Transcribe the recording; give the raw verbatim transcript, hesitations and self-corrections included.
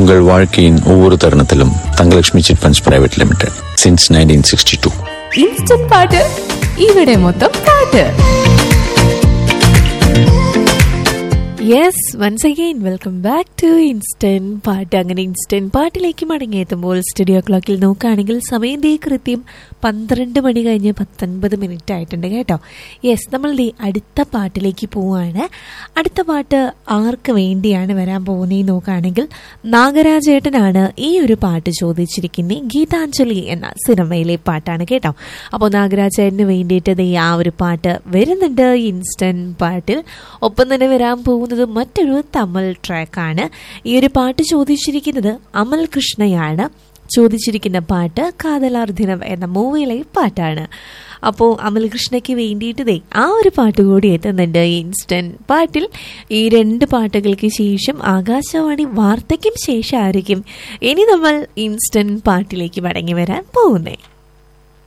உங்கள் வாழ்க்கையின் ஒவ்வொரு தருணத்திலும் Thangalakshmi chit funds private limited since nineteen sixty to. Instant പാട്ട്, ഇവിടെ മൊത്തം പാട്ട്. Yes, once again welcome back to instant പാട്ട്. അങ്ങനെ ഇൻസ്റ്റന്റ് പാട്ടിലേക്ക് മടങ്ങിയെത്തുമ്പോൾ സ്റ്റുഡിയോ ക്ലോക്കിൽ നോക്കുകയാണെങ്കിൽ സമയം ദേ കൃത്യം പന്ത്രണ്ട് മണി കഴിഞ്ഞ് പത്തൊൻപത് മിനിറ്റ് ആയിട്ടുണ്ട് കേട്ടോ. യെസ്, നമ്മൾ ദേ അടുത്ത പാട്ടിലേക്ക് പോവുകയാണ്. അടുത്ത പാട്ട് ആർക്ക് വേണ്ടിയാണ് വരാൻ പോകുന്നതെന്ന് നോക്കുകയാണെങ്കിൽ നാഗരാജേട്ടനാണ് ഈ ഒരു പാട്ട് ചോദിച്ചിരിക്കുന്നത്. ഗീതാഞ്ജലി എന്ന സിനിമയിലെ പാട്ടാണ് കേട്ടോ. അപ്പോൾ നാഗരാജേട്ടന് വേണ്ടിയിട്ട് ദേ ആ ഒരു പാട്ട് വരുന്നുണ്ട് ഇൻസ്റ്റന്റ് പാട്ടിൽ. ഒപ്പം തന്നെ വരാൻ പോകുന്നത് മറ്റൊരു തമിഴ് ട്രാക്കാണ്. ഈ ഒരു പാട്ട് ചോദിച്ചിരിക്കുന്നത് അമൽ കൃഷ്ണയാണ്. ചോദിച്ചിരിക്കുന്ന പാട്ട് കാതലാർ ദിനം എന്ന മൂവിയിലെ പാട്ടാണ്. അപ്പോൾ അമൽ കൃഷ്ണയ്ക്ക് വേണ്ടിയിട്ട് ദേ ആ ഒരു പാട്ട് കൂടി എത്തുന്നുണ്ട് ഇൻസ്റ്റന്റ് പാട്ടിൽ. ഈ രണ്ട് പാട്ടുകൾക്ക് ശേഷം ആകാശവാണി വാർത്തയ്ക്കും ശേഷമായിരിക്കും ഇനി നമ്മൾ ഇൻസ്റ്റന്റ് പാട്ടിലേക്ക് മടങ്ങി വരാൻ പോകുന്നത്.